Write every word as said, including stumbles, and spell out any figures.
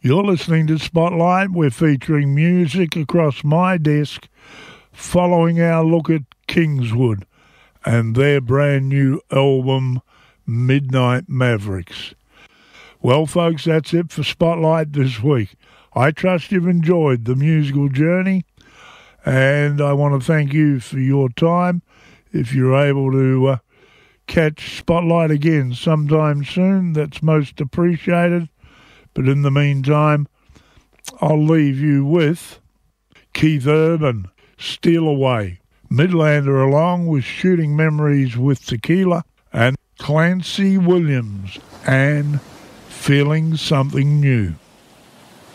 You're listening to Spotlight. We're featuring music across my desk following our look at Kingswood and their brand new album, Midnight Mavericks. Well, folks, that's it for Spotlight this week. I trust you've enjoyed the musical journey, and I want to thank you for your time. If you're able to uh, catch Spotlight again sometime soon, that's most appreciated. But in the meantime, I'll leave you with Keith Urban, Steal Away, Midlander along with Shooting Memories with Tequila, and Clancy Williams and Feeling Something New.